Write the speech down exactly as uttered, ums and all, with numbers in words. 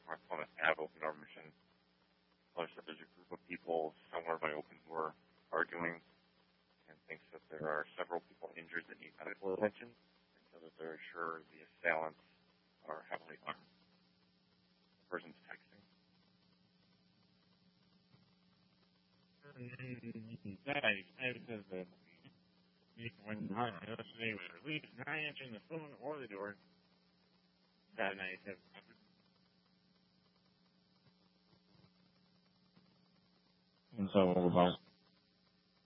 smartphone have open door mission. Plus, that there's a group of people somewhere by open door arguing and thinks that there are several people injured that need medical attention, and so that they're sure the assailants are heavily armed. The person's texting. Nice. I says that when yesterday was released, not answering the phone or the door. That night, have and so about